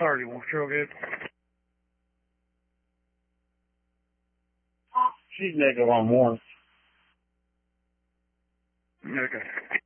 30 won't feel good. She's negative on one. Okay.